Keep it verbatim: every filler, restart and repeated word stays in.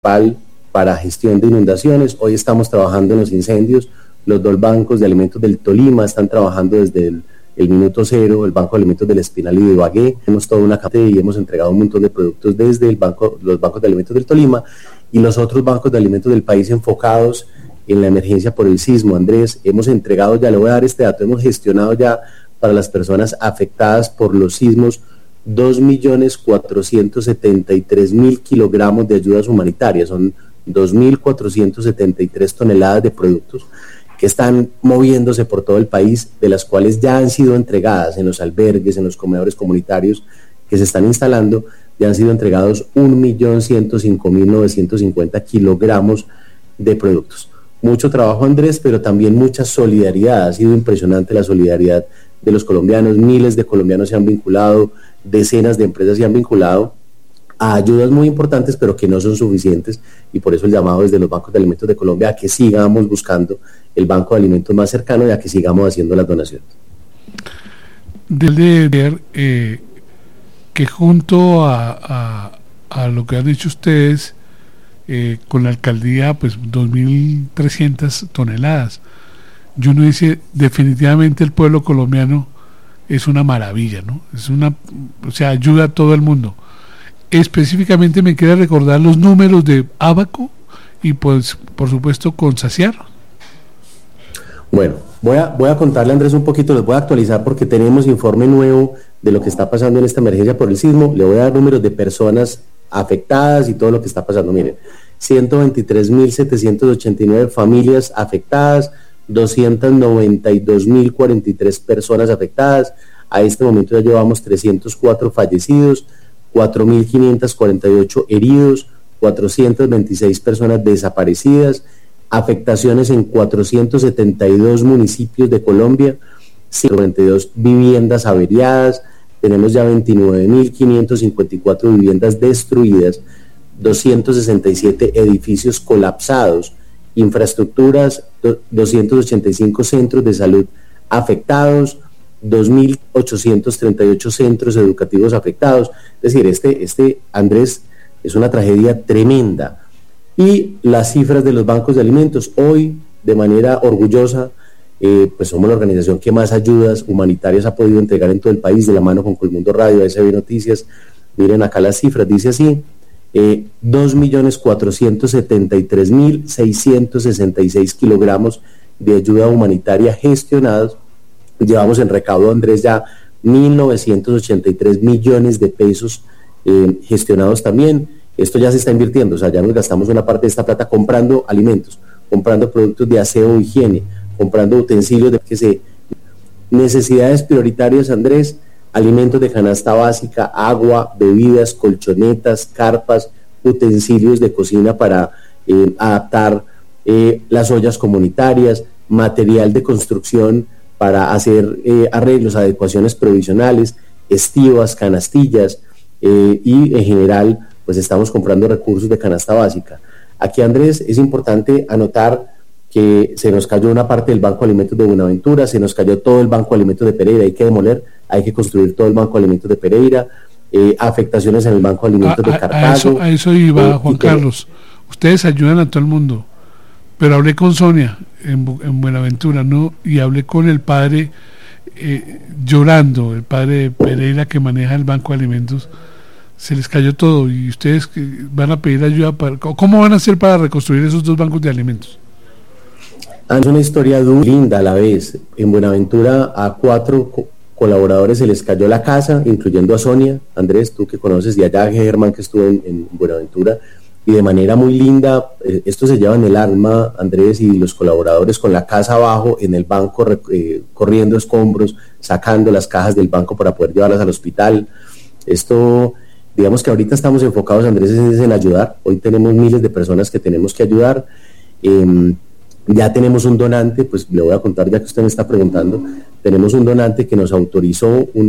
municipal para gestión de inundaciones. Hoy estamos trabajando en los incendios. Los dos bancos de alimentos del Tolima están trabajando desde el, el minuto cero, el Banco de Alimentos del Espinal y de Ibagué. Hemos toda una cartera y hemos entregado un montón de productos desde el banco, los bancos de alimentos del Tolima y los otros bancos de alimentos del país enfocados en la emergencia por el sismo. Andrés, hemos entregado, ya le voy a dar este dato, hemos gestionado ya para las personas afectadas por los sismos dos millones cuatrocientos setenta y tres mil kilogramos de ayudas humanitarias, son dos mil cuatrocientos setenta y tres toneladas de productos que están moviéndose por todo el país, de las cuales ya han sido entregadas en los albergues, en los comedores comunitarios que se están instalando, ya han sido entregados un millón ciento cinco mil novecientos cincuenta kilogramos de productos. Mucho trabajo, Andrés, pero también mucha solidaridad. Ha sido impresionante la solidaridad de los colombianos. Miles de colombianos se han vinculado, decenas de empresas se han vinculado a ayudas muy importantes, pero que no son suficientes, y por eso el llamado desde los bancos de alimentos de Colombia a que sigamos buscando el banco de alimentos más cercano y a que sigamos haciendo las donaciones. Debe ver eh, que junto a, a, a lo que han dicho ustedes, eh, con la alcaldía, pues dos mil trescientas toneladas. Y uno dice, definitivamente el pueblo colombiano es una maravilla, ¿no? Es una, o sea, ayuda a todo el mundo. Específicamente me queda recordar los números de Abaco y pues por supuesto con Saciar. Bueno, voy a, voy a contarle, Andrés, un poquito, les voy a actualizar porque tenemos informe nuevo de lo que está pasando en esta emergencia por el sismo. Le voy a dar números de personas afectadas y todo lo que está pasando. Miren, ciento veintitrés mil setecientos ochenta y nueve familias afectadas, doscientos noventa y dos mil cuarenta y tres personas afectadas. A este momento ya llevamos trescientos cuatro fallecidos, cuatro mil quinientos cuarenta y ocho heridos, cuatrocientas veintiséis personas desaparecidas, afectaciones en cuatrocientos setenta y dos municipios de Colombia, ciento noventa y dos viviendas averiadas, tenemos ya veintinueve mil quinientos cincuenta y cuatro viviendas destruidas, doscientos sesenta y siete edificios colapsados, infraestructuras, doscientos ochenta y cinco centros de salud afectados, dos mil ochocientos treinta y ocho centros educativos afectados. Es decir, este, este, Andrés, es una tragedia tremenda. Y las cifras de los bancos de alimentos, hoy, de manera orgullosa, eh, pues somos la organización que más ayudas humanitarias ha podido entregar en todo el país, de la mano con Colmundo Radio, S B Noticias. Miren acá las cifras, dice así, eh, dos millones cuatrocientos setenta y tres mil seiscientos sesenta y seis kilogramos de ayuda humanitaria gestionados. Llevamos en recaudo, Andrés, ya mil novecientos ochenta y tres millones de pesos eh, gestionados también. Esto ya se está invirtiendo, o sea, ya nos gastamos una parte de esta plata comprando alimentos, comprando productos de aseo e higiene, comprando utensilios de que se... Necesidades prioritarias, Andrés, alimentos de canasta básica, agua, bebidas, colchonetas, carpas, utensilios de cocina para eh, adaptar eh, las ollas comunitarias, material de construcción para hacer eh, arreglos, adecuaciones provisionales, estivas, canastillas, eh, y en general pues estamos comprando recursos de canasta básica. Aquí, Andrés, es importante anotar que se nos cayó una parte del Banco de Alimentos de Buenaventura, se nos cayó todo el Banco de Alimentos de Pereira, hay que demoler, hay que construir todo el Banco de Alimentos de Pereira, eh, afectaciones en el Banco de Alimentos a, de Cartago. A eso, a eso iba, eh, Juan Carlos, ustedes ayudan a todo el mundo, pero hablé con Sonia en, en Buenaventura, ¿no? Y hablé con el padre eh, llorando, el padre de Pereira que maneja el Banco de Alimentos. Se les cayó todo y ustedes van a pedir ayuda para... ¿Cómo van a hacer para reconstruir esos dos bancos de alimentos? Es una historia dura, linda a la vez. En Buenaventura a cuatro co- colaboradores se les cayó la casa, incluyendo a Sonia, Andrés, tú que conoces, y allá Germán, que estuvo en, en Buenaventura, y de manera muy linda, eh, esto se lleva en el alma, Andrés, y los colaboradores con la casa abajo en el banco, eh, corriendo escombros, sacando las cajas del banco para poder llevarlas al hospital. Esto... Digamos que ahorita estamos enfocados, Andrés, en ayudar. Hoy tenemos miles de personas que tenemos que ayudar. Eh, ya tenemos un donante, pues le voy a contar ya que usted me está preguntando. Tenemos un donante que nos autorizó un